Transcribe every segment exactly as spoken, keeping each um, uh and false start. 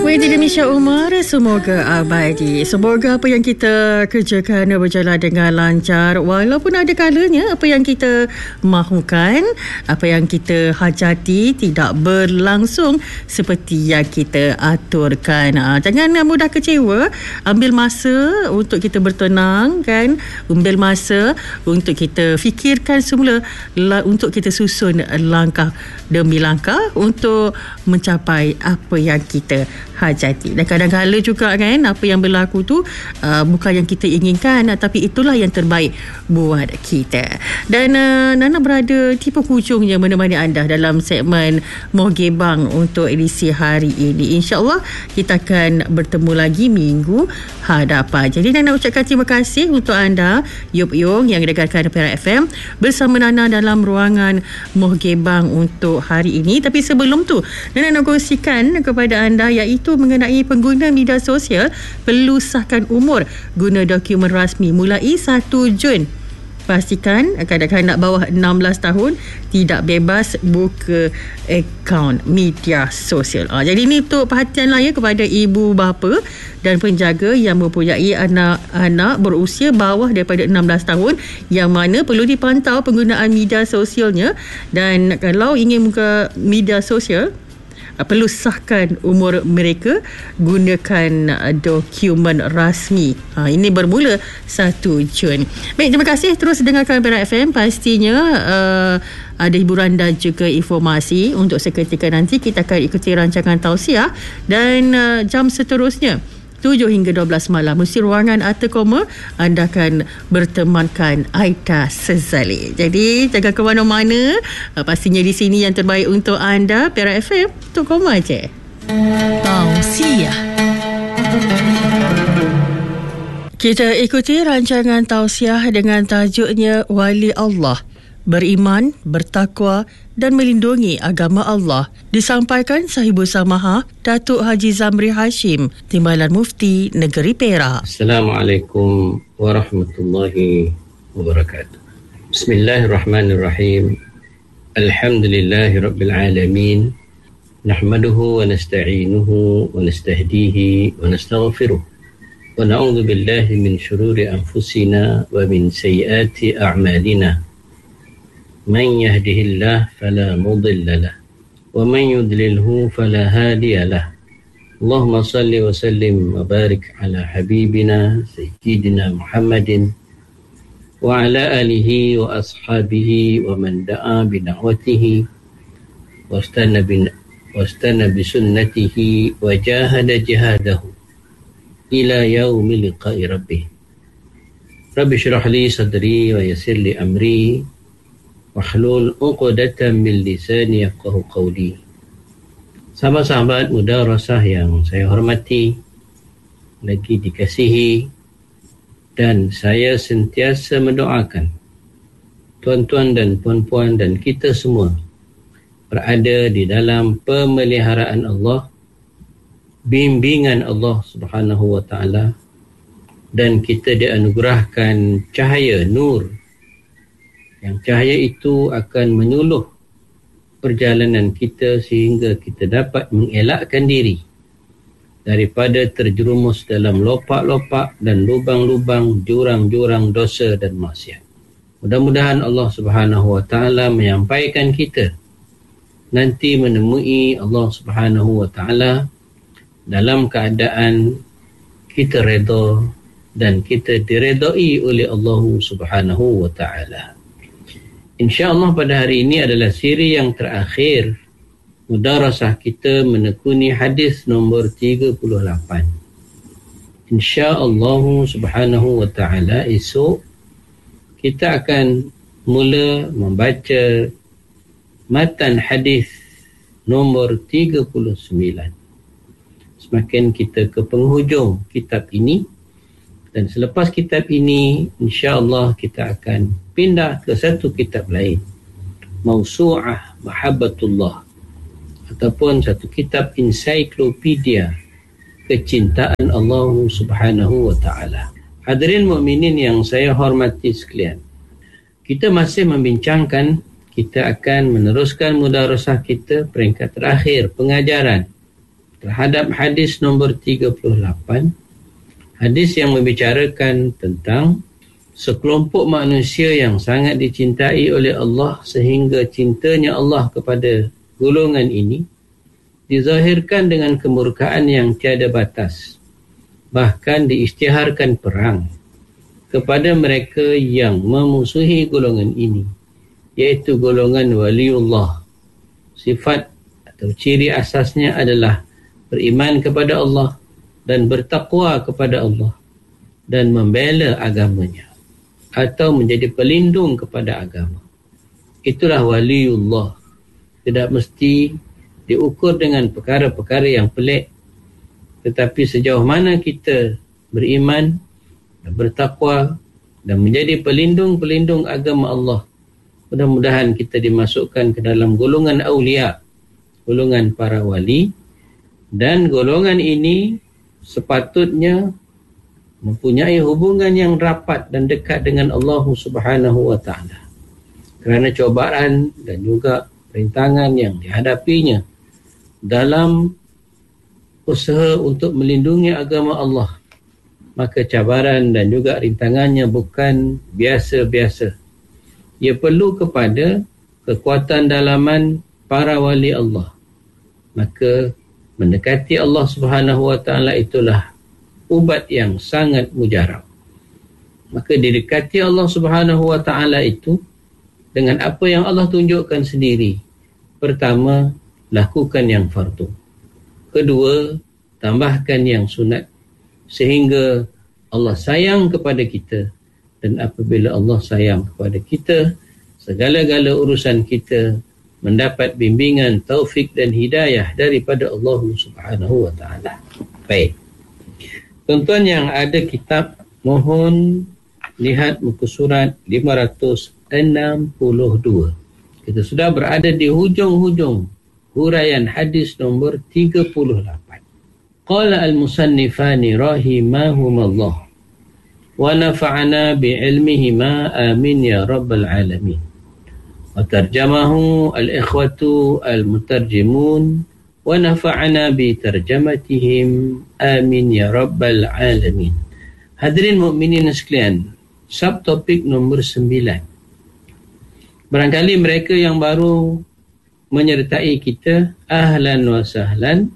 Puji Misha Umar, semoga abadi. Semoga apa yang kita kerjakan berjalan dengan lancar, walaupun ada kalanya apa yang kita mahukan, apa yang kita hajati tidak berlangsung seperti yang kita aturkan. Jangan mudah kecewa. Ambil masa untuk kita bertenang, kan? Ambil masa untuk kita fikirkan semula, untuk kita susun langkah demi langkah untuk mencapai apa yang kita hajati. Dan kadang-kadang juga, kan, apa yang berlaku tu uh, bukan yang kita inginkan, tapi itulah yang terbaik buat kita. Dan uh, Nana berada di penghujungnya menemani anda dalam segmen Mohgebang untuk edisi hari ini. InsyaAllah kita akan bertemu lagi minggu hadapan. Jadi Nana ucapkan terima kasih untuk anda, Yop Yung, yang dengarkan Perak F M bersama Nana dalam ruangan Mohgebang untuk hari ini. Tapi sebelum tu, Nana nak kongsikan kepada anda iaitu mengenai pengguna media sosial perlu sahkan umur guna dokumen rasmi mulai satu Jun. Pastikan kanak-kanak bawah enam belas tahun tidak bebas buka akaun media sosial. Ha, jadi ini untuk perhatianlah ya kepada ibu bapa dan penjaga yang mempunyai anak-anak berusia bawah daripada enam belas tahun, yang mana perlu dipantau penggunaan media sosialnya. Dan kalau ingin buka media sosial, perlu sahkan umur mereka, gunakan dokumen rasmi. Ha, ini bermula satu Jun. Baik, terima kasih. Terus dengarkan Perak F M. Pastinya uh, ada hiburan dan juga informasi. Untuk seketika nanti kita akan ikuti rancangan tausiah, dan uh, jam seterusnya tujuh hingga dua belas malam, mesti ruangan Arta Koma, anda akan bertemankan Aida Sezali. Jadi jangan ke mana-mana, pastinya di sini yang terbaik untuk anda, Perak F M. Tok Koma je. Tausiah. Kita ikuti rancangan tausiah dengan tajuknya Wali Allah, beriman, bertakwa dan melindungi agama Allah. Disampaikan Sahibul Samaha Datuk Haji Zamri Hashim, Timbalan Mufti Negeri Perak. Assalamualaikum warahmatullahi wabarakatuh. Bismillahirrahmanirrahim. Alhamdulillahi rabbil alamin. Nahmaduhu wa nasta'inuhu wa nastahdihi wa nastaghfiruh. Wa na'udzu billahi min syururi anfusina wa min sayyiati a'malina. من يهده الله فلا مضل له ومن يضلله فلا هادي له. اللهم صل وسلم وبارك على حبيبنا سيدنا محمد وعلى آله وأصحابه ومن دعا بدعوته واستنى واستنى بسنته وجاهد جهاده إلى يوم لقاء ربه. رب اشرح لي صدري ويسر لي أمري wahlul uqdatan min lisani yafqahu qawli. Sahabat-sahabat mudarasah yang saya hormati, lagi dikasihi, dan saya sentiasa mendoakan tuan-tuan dan puan-puan dan kita semua berada di dalam pemeliharaan Allah, bimbingan Allah Subhanahu wa taala, dan kita dianugerahkan cahaya nur, yang cahaya itu akan menyuluh perjalanan kita sehingga kita dapat mengelakkan diri daripada terjerumus dalam lopak-lopak dan lubang-lubang jurang-jurang dosa dan maksiat. Mudah-mudahan Allah Subhanahu wa taala menyampaikan kita nanti menemui Allah Subhanahu wa taala dalam keadaan kita redha dan kita diredai oleh Allah Subhanahu wa taala. InsyaAllah pada hari ini adalah siri yang terakhir mudarasah kita menekuni hadis nombor tiga puluh lapan. InsyaAllah subhanahu wa ta'ala esok kita akan mula membaca matan hadis nombor tiga puluh sembilan. Semakin kita ke penghujung kitab ini, dan selepas kitab ini insya-Allah kita akan pindah ke satu kitab lain, Mausu'ah Mahabbatullah, ataupun satu kitab ensiklopedia kecintaan Allah Subhanahu wa taala. Hadirin mukminin yang saya hormati sekalian, kita masih membincangkan, kita akan meneruskan mudarasah kita peringkat terakhir pengajaran terhadap hadis nombor tiga puluh lapan, hadis yang membicarakan tentang sekelompok manusia yang sangat dicintai oleh Allah sehingga cintanya Allah kepada golongan ini dizahirkan dengan kemurkaan yang tiada batas. Bahkan diisytiharkan perang kepada mereka yang memusuhi golongan ini, iaitu golongan waliullah. Sifat atau ciri asasnya adalah beriman kepada Allah dan bertakwa kepada Allah dan membela agamanya atau menjadi pelindung kepada agama. Itulah waliullah. Tidak mesti diukur dengan perkara-perkara yang pelik, tetapi sejauh mana kita beriman dan bertakwa dan menjadi pelindung-pelindung agama Allah, mudah-mudahan kita dimasukkan ke dalam golongan awliya, golongan para wali, dan golongan ini sepatutnya mempunyai hubungan yang rapat dan dekat dengan Allah Subhanahu wa taala. Kerana cobaan dan juga rintangan yang dihadapinya dalam usaha untuk melindungi agama Allah, maka cabaran dan juga rintangannya bukan biasa-biasa. Ia perlu kepada kekuatan dalaman para wali Allah. Maka mendekati Allah Subhanahu wa taala itulah ubat yang sangat mujarab. Maka didekati Allah Subhanahu wa taala itu dengan apa yang Allah tunjukkan sendiri. Pertama, lakukan yang fardu. Kedua, tambahkan yang sunat. Sehingga Allah sayang kepada kita, dan apabila Allah sayang kepada kita, segala-gala urusan kita mendapat bimbingan, taufik dan hidayah daripada Allah Subhanahu wa taala. Baik. Tuan-tuan yang ada kitab, mohon lihat muka surat lima ratus enam puluh dua. Kita sudah berada di hujung-hujung huraian hadis nombor tiga puluh lapan. Qala al-musannifani rahimahumallah wa nafa'ana bi'ilmihima amin ya rabbal alamin. Wa tarjamahu al-ikhwatu al-mutarjimun wa nafa'ana bi tarjamatihim amin ya rabbal alamin. Hadirin mukminin sekalian, subtopik nombor sembilan. Barangkali mereka yang baru menyertai kita, ahlan wa sahlan,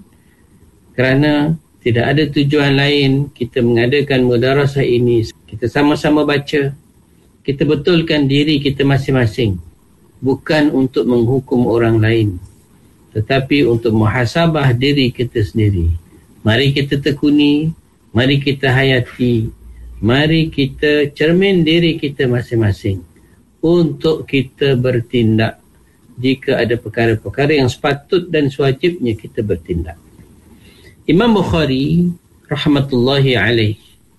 kerana tidak ada tujuan lain kita mengadakan mudarasah ini. Kita sama-sama baca, kita betulkan diri kita masing-masing, bukan untuk menghukum orang lain, tetapi untuk muhasabah diri kita sendiri. Mari kita tekuni, mari kita hayati, mari kita cermin diri kita masing-masing untuk kita bertindak jika ada perkara-perkara yang sepatut dan sewajibnya kita bertindak. Imam Bukhari rahmatullahi alaih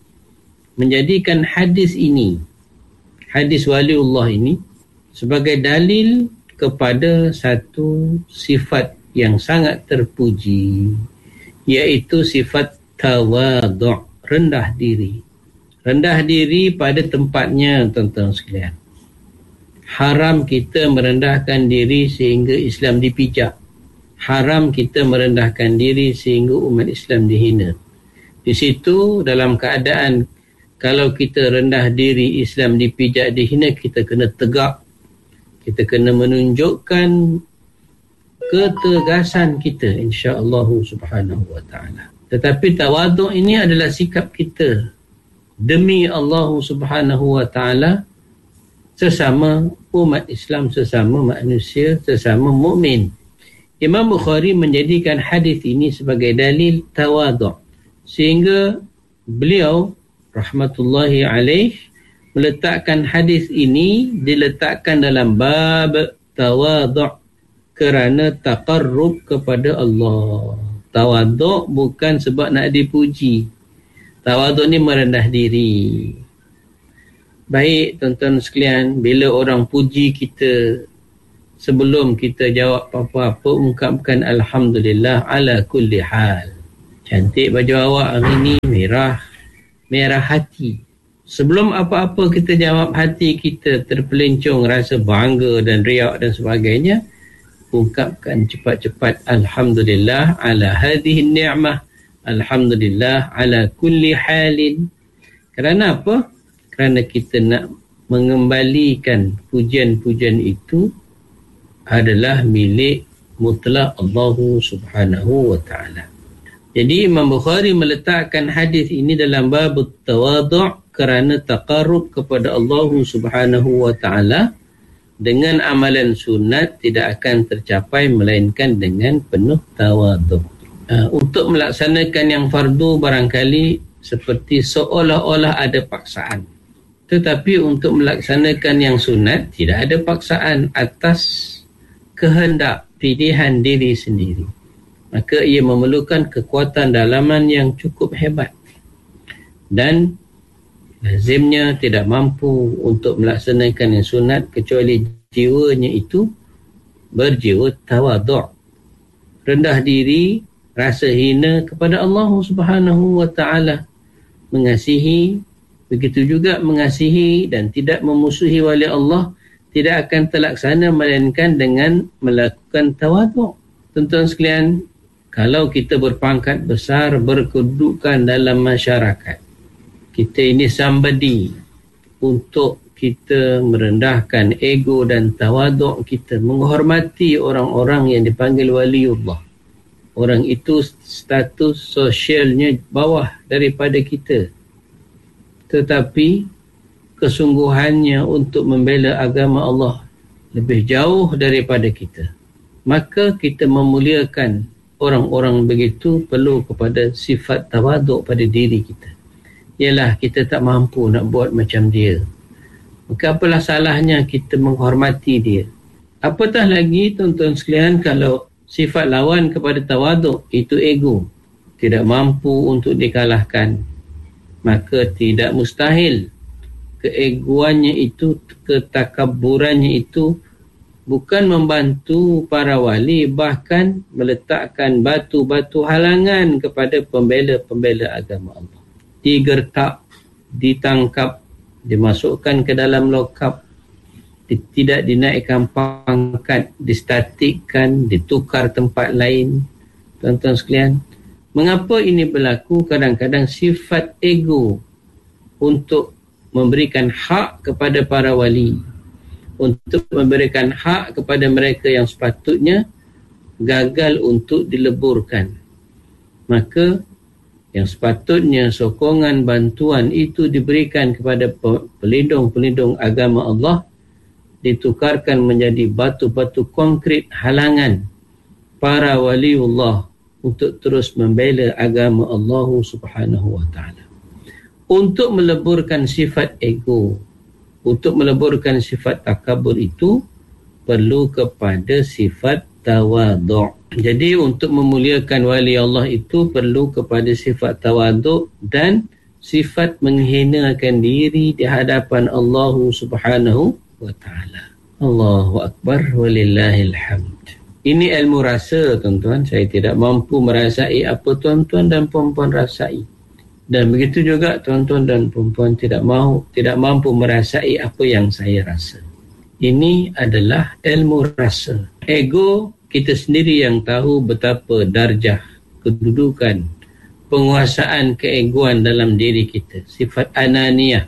menjadikan hadis ini, hadis waliullah ini, sebagai dalil kepada satu sifat yang sangat terpuji, iaitu sifat tawadhu', rendah diri. Rendah diri pada tempatnya, tuan-tuan sekalian. Haram kita merendahkan diri sehingga Islam dipijak. Haram kita merendahkan diri sehingga umat Islam dihina. Di situ dalam keadaan kalau kita rendah diri, Islam dipijak, dihina, kita kena tegak. Kita kena menunjukkan ketegasan kita, insya-Allah subhanahu wa ta'ala. Tetapi tawaduk ini adalah sikap kita demi Allah subhanahu wa ta'ala, sesama umat Islam, sesama manusia, sesama mukmin. Imam Bukhari menjadikan hadis ini sebagai dalil tawaduk, sehingga beliau rahmatullahi alaih meletakkan hadis ini, diletakkan dalam bab tawaduk kerana taqarrub kepada Allah. Tawaduk bukan sebab nak dipuji. Tawaduk ni merendah diri. Baik tuan-tuan sekalian, bila orang puji kita, sebelum kita jawab apa-apa, ungkapkan alhamdulillah ala kulli hal. Cantik baju awak hari ni, merah, merah hati. Sebelum apa-apa kita jawab, hati kita terpelencong rasa bangga dan riak dan sebagainya. ungkapkan cepat-cepat alhamdulillah ala hadhihi ni'mah, alhamdulillah ala kulli halin. Kerana apa? Kerana kita nak mengembalikan pujian-pujian itu adalah milik mutlak Allah Subhanahu wa ta'ala. Jadi Imam Bukhari meletakkan hadis ini dalam bab tawadhu' kerana taqarrub kepada Allah Subhanahu wa ta'ala dengan amalan sunat tidak akan tercapai melainkan dengan penuh tawadhu'. Uh, untuk melaksanakan yang fardu barangkali seperti seolah-olah ada paksaan. Tetapi untuk melaksanakan yang sunat tidak ada paksaan atas kehendak pilihan diri sendiri. Maka ia memerlukan kekuatan dalaman yang cukup hebat. Dan lazimnya tidak mampu untuk melaksanakan yang sunat kecuali jiwanya itu berjiwa tawadhu', rendah diri, rasa hina kepada Allah Subhanahu wa ta'ala, mengasihi, begitu juga mengasihi dan tidak memusuhi wali Allah tidak akan terlaksana melainkan dengan melakukan tawadhu'. Tuan-tuan sekalian, kalau kita berpangkat besar, berkedudukan dalam masyarakat, kita ini somebody, untuk kita merendahkan ego dan tawaduk kita, menghormati orang-orang yang dipanggil waliullah. Orang itu status sosialnya bawah daripada kita. Tetapi kesungguhannya untuk membela agama Allah lebih jauh daripada kita. Maka kita memuliakan orang-orang begitu perlu kepada sifat tawaduk pada diri kita. Ialah kita tak mampu nak buat macam dia. Maka apalah salahnya kita menghormati dia. Apatah lagi tuan-tuan sekalian kalau sifat lawan kepada tawaduk itu ego. Tidak mampu untuk dikalahkan. Maka tidak mustahil keegoannya itu, ketakaburannya itu bukan membantu para wali, bahkan meletakkan batu-batu halangan kepada pembela-pembela agama Allah. Digertak, ditangkap, dimasukkan ke dalam lokap, tidak dinaikkan pangkat, distatikkan, ditukar tempat lain. Tuan-tuan sekalian, mengapa ini berlaku? Kadang-kadang sifat ego untuk memberikan hak kepada para wali, untuk memberikan hak kepada mereka yang sepatutnya, gagal untuk dileburkan. Maka yang sepatutnya sokongan bantuan itu diberikan kepada pelindung-pelindung agama Allah ditukarkan menjadi batu-batu konkret halangan para waliullah untuk terus membela agama Allah Subhanahu wa ta'ala. Untuk meleburkan sifat ego, untuk meleburkan sifat takabur itu perlu kepada sifat tawadhu'. Jadi untuk memuliakan wali Allah itu perlu kepada sifat tawadhu' dan sifat menghinakan diri di hadapan Allah Subhanahu wa ta'ala. Allahu akbar walillahil hamd. Ini ilmu rasa, tuan-tuan. Saya tidak mampu merasai apa tuan-tuan dan puan-puan rasai. Dan begitu juga tuan-tuan dan puan-puan tidak mahu, tidak mampu merasai apa yang saya rasa. Ini adalah ilmu rasa. Ego, kita sendiri yang tahu betapa darjah, kedudukan, penguasaan keegoan dalam diri kita. Sifat ananiyah,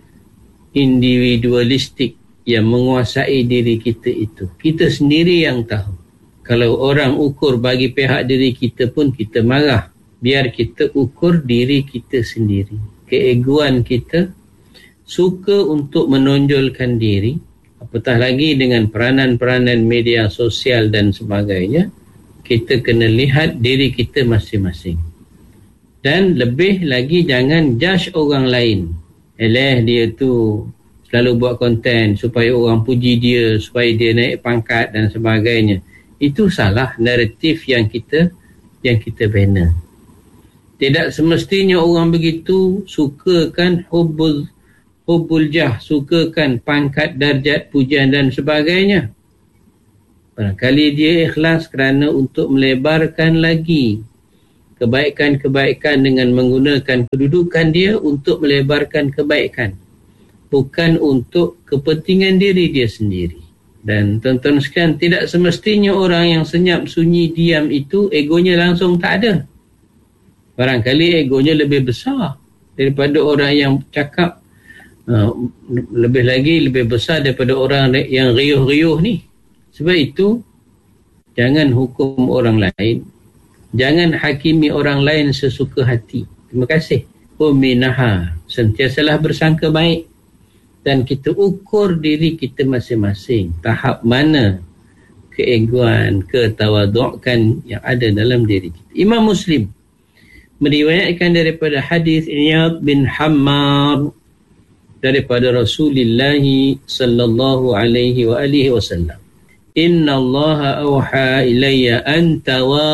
individualistik yang menguasai diri kita itu. Kita sendiri yang tahu. Kalau orang ukur bagi pihak diri kita pun kita marah. Biar kita ukur diri kita sendiri. Keegoan kita suka untuk menonjolkan diri. Apatah lagi dengan peranan-peranan media sosial dan sebagainya, kita kena lihat diri kita masing-masing. Dan lebih lagi jangan judge orang lain. Eleh dia tu selalu buat konten supaya orang puji dia, supaya dia naik pangkat dan sebagainya. Itu salah naratif yang kita yang kita bina. Tidak semestinya orang begitu sukakan hubbul hubbul jah, sukakan pangkat, darjat, pujian dan sebagainya. Barangkali dia ikhlas kerana untuk melebarkan lagi kebaikan-kebaikan dengan menggunakan kedudukan dia untuk melebarkan kebaikan. Bukan untuk kepentingan diri dia sendiri. Dan tuan-tuan sekalian, tidak semestinya orang yang senyap, sunyi, diam itu egonya langsung tak ada. Barangkali egonya lebih besar daripada orang yang cakap, uh, lebih lagi lebih besar daripada orang yang riuh-riuh ni. Sebab itu, jangan hukum orang lain, jangan hakimi orang lain sesuka hati. Terima kasih. Uminaha, sentiasalah bersangka baik, dan kita ukur diri kita masing-masing, tahap mana keegoan, ketawadukan yang ada dalam diri kita. Imam Muslim meriwayatkan daripada hadis Iyad bin Hammar daripada Rasulullah sallallahu alaihi wa alihi wasallam, inna Allah awha ilayya an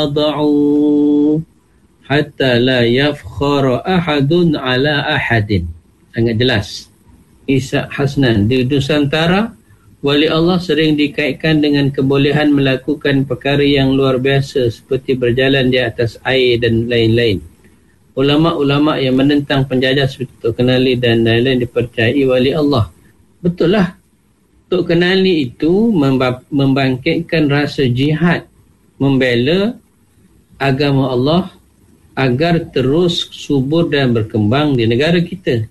tawada'u hatta la yafkhara ahadun ala ahadin. Sangat jelas. Ishaq Hasnan di Nusantara, wali Allah sering dikaitkan dengan kebolehan melakukan perkara yang luar biasa seperti berjalan di atas air dan lain-lain. Ulama-ulama yang menentang penjajah seperti Tok Kenali dan lain-lain dipercayai wali Allah. Betul lah, Tok Kenali itu membangkitkan rasa jihad, membela agama Allah agar terus subur dan berkembang di negara kita.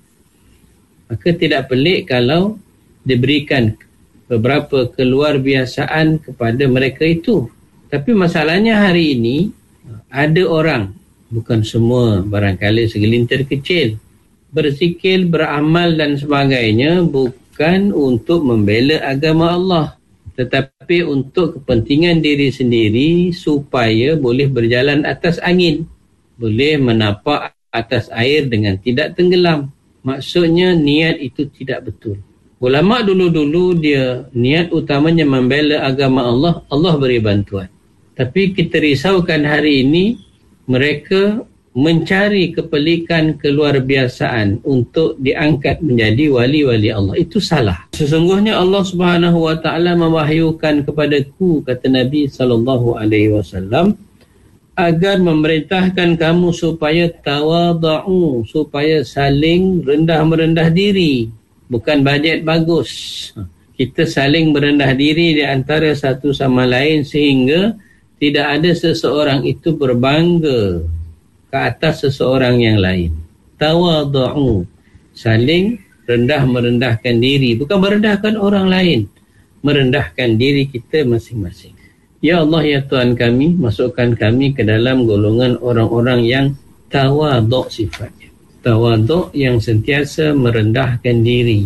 Maka tidak pelik kalau diberikan beberapa keluarbiasaan kepada mereka itu. Tapi masalahnya hari ini, ada orang, bukan semua, barangkali segelintir kecil, berzikir, beramal dan sebagainya bukan untuk membela agama Allah, tetapi untuk kepentingan diri sendiri supaya boleh berjalan atas angin, boleh menapak atas air dengan tidak tenggelam. Maksudnya niat itu tidak betul. Ulama dulu-dulu dia niat utamanya membela agama Allah, Allah beri bantuan. Tapi kita risaukan hari ini mereka mencari kepelikan keluarbiasaan untuk diangkat menjadi wali-wali Allah. Itu salah. Sesungguhnya Allah Subhanahu wa taala mewahyukan kepadaku, kata Nabi sallallahu alaihi wasallam, agar memerintahkan kamu supaya tawadhu, supaya saling rendah merendah diri. Bukan bajet bagus. Kita saling merendah diri di antara satu sama lain sehingga tidak ada seseorang itu berbangga ke atas seseorang yang lain. Tawadhu, saling rendah merendahkan diri, bukan merendahkan orang lain, merendahkan diri kita masing-masing. Ya Allah, ya Tuhan kami, masukkan kami ke dalam golongan orang-orang yang tawadhu sifatnya. Tawadhu yang sentiasa merendahkan diri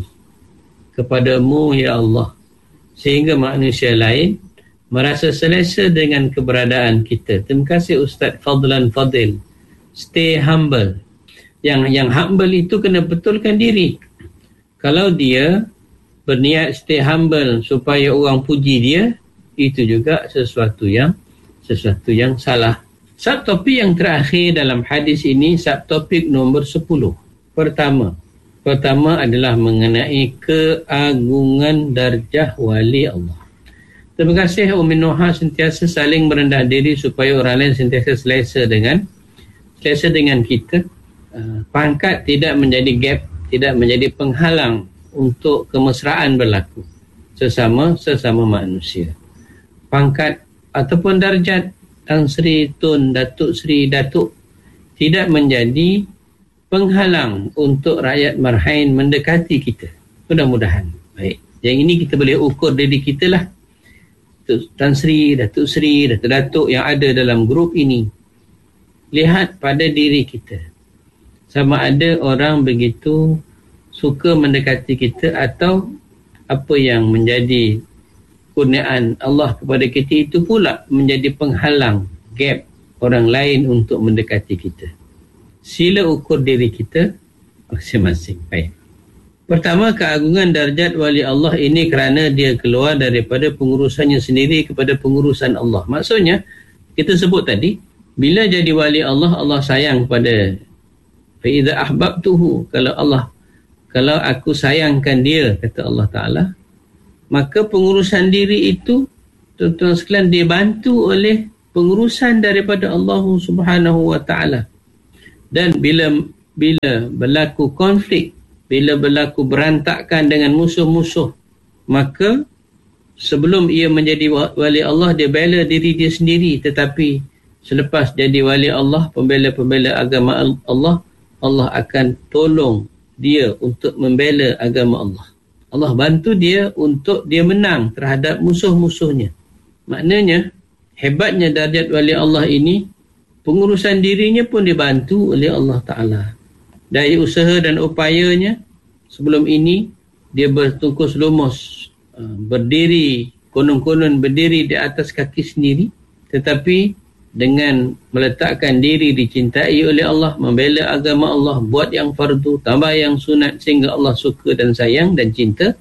kepadamu, ya Allah, sehingga manusia lain merasa selesa dengan keberadaan kita. Terima kasih Ustaz Fadlan Fadil. Stay humble. Yang yang humble itu kena betulkan diri. Kalau dia berniat stay humble supaya orang puji dia, itu juga sesuatu yang sesuatu yang salah. Subtopik yang terakhir dalam hadis ini, subtopik nombor sepuluh. Pertama, pertama adalah mengenai keagungan darjah wali Allah. Terima kasih Umi Noha sentiasa saling merendah diri supaya orang lain sentiasa selesa dengan selesa dengan kita. Uh, pangkat tidak menjadi gap, tidak menjadi penghalang untuk kemesraan berlaku sesama sesama manusia. Pangkat ataupun darjat Tan Sri, Tun, Datuk Sri, Datuk tidak menjadi penghalang untuk rakyat Marhain mendekati kita. Mudah-mudahan. Baik. Yang ini kita boleh ukur diri kita lah. Tan Sri, Datuk Sri, Datuk-Datuk yang ada dalam grup ini. Lihat pada diri kita. Sama ada orang begitu suka mendekati kita atau apa yang menjadi kurniaan Allah kepada kita itu pula menjadi penghalang, gap orang lain untuk mendekati kita. Sila ukur diri kita masing-masing. Baik. Pertama, keagungan darjat wali Allah ini kerana dia keluar daripada pengurusannya sendiri kepada pengurusan Allah. Maksudnya, kita sebut tadi, bila jadi wali Allah, Allah sayang kepada fa idza ahbabtuhu, kalau Allah kalau aku sayangkan dia, kata Allah Ta'ala, maka pengurusan diri itu, tuan-tuan sekalian, dibantu oleh pengurusan daripada Allah Subhanahu Wa Ta'ala. Dan bila bila berlaku konflik, bila berlaku berantakan dengan musuh-musuh, maka sebelum ia menjadi wali Allah, dia bela diri dia sendiri. Tetapi selepas jadi wali Allah, pembela-pembela agama Allah, Allah akan tolong dia untuk membela agama Allah. Allah bantu dia untuk dia menang terhadap musuh-musuhnya. Maknanya, hebatnya darjat wali Allah ini, pengurusan dirinya pun dibantu oleh Allah Ta'ala. Dari usaha dan upayanya, sebelum ini, dia bertungkus lumus, berdiri, konon-konon berdiri di atas kaki sendiri. Tetapi dengan meletakkan diri dicintai oleh Allah, membela agama Allah, buat yang fardu, tambah yang sunat sehingga Allah suka dan sayang dan cinta,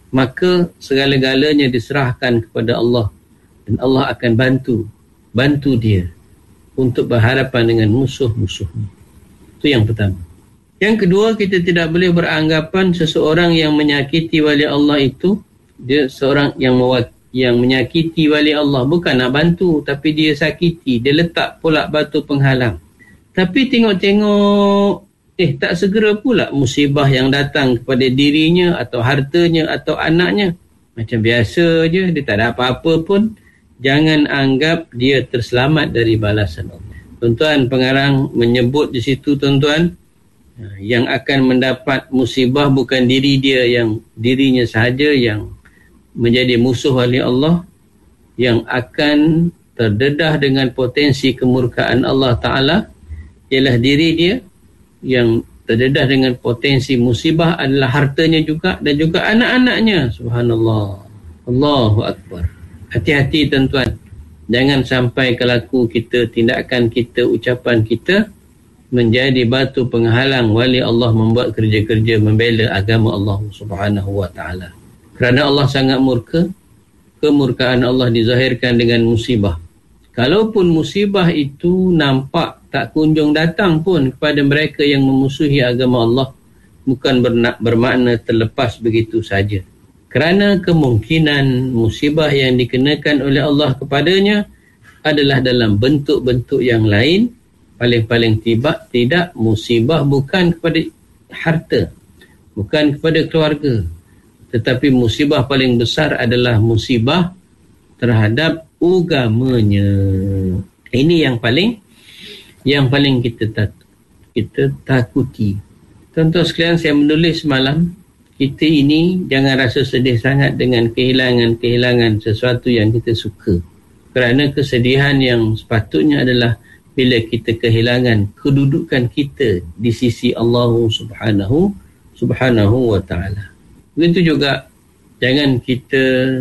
maka segala-galanya diserahkan kepada Allah. Dan Allah akan bantu, bantu dia untuk berhadapan dengan musuh-musuhnya. Itu yang pertama. Yang kedua, kita tidak boleh beranggapan seseorang yang menyakiti wali Allah itu, dia seorang yang mewakili, yang menyakiti wali Allah, bukan nak bantu, tapi dia sakiti, dia letak pula batu penghalang. Tapi tengok-tengok, eh tak segera pula musibah yang datang kepada dirinya atau hartanya atau anaknya. Macam biasa je, dia tak ada apa-apa pun. Jangan anggap dia terselamat dari balasan Allah. Tuan-tuan, pengarang menyebut di situ, tuan-tuan, yang akan mendapat musibah bukan diri dia, yang dirinya sahaja yang menjadi musuh wali Allah, yang akan terdedah dengan potensi kemurkaan Allah Ta'ala ialah diri dia. Yang terdedah dengan potensi musibah adalah hartanya juga dan juga anak-anaknya. Subhanallah, Allahu Akbar. Hati-hati tuan-tuan, jangan sampai kelaku kita, tindakan kita, ucapan kita menjadi batu penghalang wali Allah membuat kerja-kerja membela agama Allah Subhanahu wa Ta'ala. Kerana Allah sangat murka, kemurkaan Allah dizahirkan dengan musibah. Kalaupun musibah itu nampak tak kunjung datang pun kepada mereka yang memusuhi agama Allah, bukan bermakna terlepas begitu saja. Kerana kemungkinan musibah yang dikenakan oleh Allah kepadanya adalah dalam bentuk-bentuk yang lain. Paling-paling tiba, tidak musibah bukan kepada harta, bukan kepada keluarga, tetapi musibah paling besar adalah musibah terhadap agamanya. Ini yang paling yang paling kita tak, kita takuti. Tuan-tuan sekalian, saya menulis semalam, kita ini jangan rasa sedih sangat dengan kehilangan-kehilangan sesuatu yang kita suka. Kerana kesedihan yang sepatutnya adalah bila kita kehilangan kedudukan kita di sisi Allah Subhanahu Subhanahu wa Ta'ala. Begitu juga, jangan kita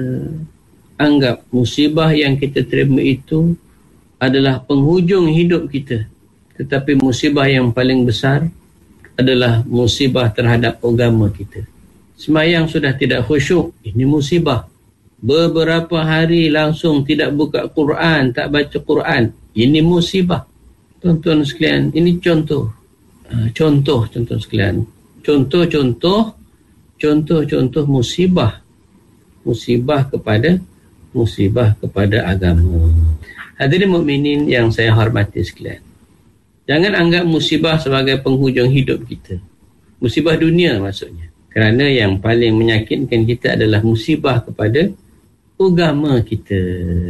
anggap musibah yang kita terima itu adalah penghujung hidup kita. Tetapi musibah yang paling besar adalah musibah terhadap agama kita. Semayang sudah tidak khusyuk, ini musibah. Beberapa hari langsung tidak buka Quran, tak baca Quran, ini musibah. Tuan-tuan sekalian, ini contoh. Contoh, tuan-tuan sekalian. Contoh-contoh Contoh-contoh musibah. Musibah kepada musibah kepada agama. Hadirin mukminin yang saya hormati sekalian, jangan anggap musibah sebagai penghujung hidup kita. Musibah dunia maksudnya. Kerana yang paling menyakitkan kita adalah musibah kepada agama kita.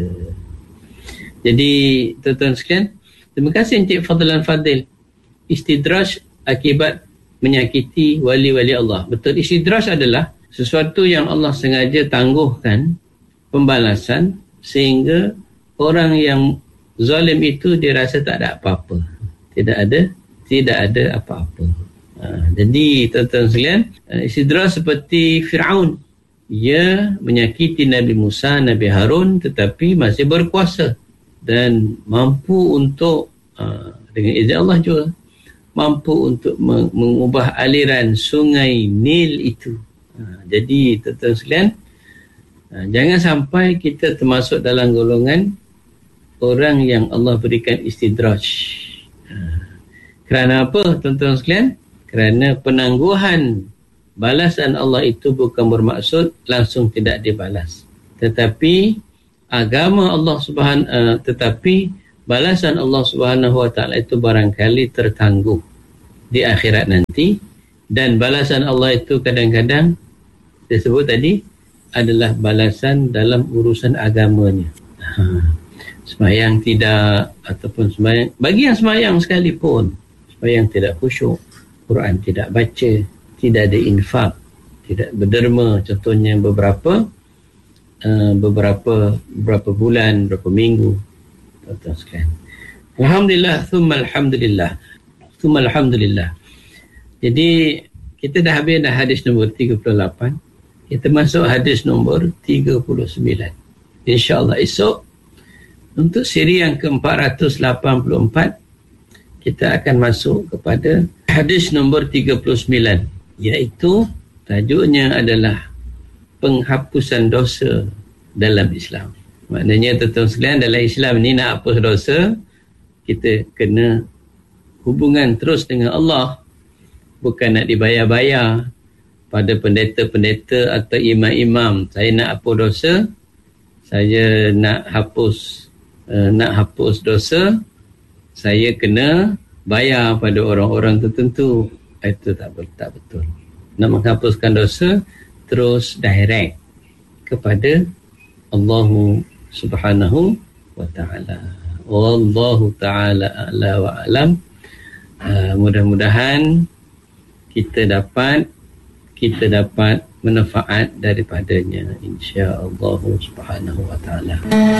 Jadi, tuan-tuan sekalian, terima kasih Encik Fadlan Fadil. Istidraj akibat menyakiti wali-wali Allah. Betul, istidraj adalah sesuatu yang Allah sengaja tangguhkan pembalasan sehingga orang yang zalim itu dia rasa tak ada apa-apa. Tidak ada, tidak ada apa-apa. Ha, jadi tuan-tuan sekalian, istidraj seperti Fir'aun. Ia menyakiti Nabi Musa, Nabi Harun, tetapi masih berkuasa dan mampu untuk uh, dengan izin Allah juga mampu untuk mengubah aliran sungai Nil itu. Ha, jadi tuan-tuan sekalian, ha, jangan sampai kita termasuk dalam golongan orang yang Allah berikan istidraj. Ha, kerana apa tuan-tuan sekalian? Kerana penangguhan balasan Allah itu bukan bermaksud langsung tidak dibalas. Tetapi agama Allah Subhanahu uh, tetapi balasan Allah Subhanahu wa Ta'ala itu barangkali tertangguh di akhirat nanti, dan balasan Allah itu kadang-kadang disebut tadi adalah balasan dalam urusan agamanya. Ha. Sembahyang tidak, ataupun sembahyang, bagi yang sembahyang sekalipun, sembahyang tidak khusyuk, Quran tidak baca, tidak ada infak, tidak berderma, contohnya beberapa uh, beberapa beberapa bulan, beberapa minggu, tuan-tuan sekalian. Alhamdulillah, thumma alhamdulillah, thumma alhamdulillah. Jadi kita dah habis dah hadis nombor tiga puluh lapan. Kita masuk hadis nombor tiga puluh sembilan. InsyaAllah esok untuk siri yang ke empat ratus lapan puluh empat kita akan masuk kepada hadis nombor tiga puluh sembilan, iaitu tajuknya adalah penghapusan dosa dalam Islam. Maknanya tuan-tuan sekalian, dalam Islam ni nak hapus dosa, kita kena hubungan terus dengan Allah, bukan nak dibayar-bayar pada pendeta-pendeta atau imam-imam. Saya nak hapus dosa, saya nak hapus uh, nak hapus dosa, saya kena bayar pada orang-orang tertentu. Itu tak, tak betul. Nak menghapuskan dosa, terus direct kepada Allah Subhanahu wa ta'ala. Wallahu ta'ala a'la wa alam. Uh, mudah-mudahan kita dapat kita dapat manfaat daripadanya, insya-Allah Subhanahu wa ta'ala.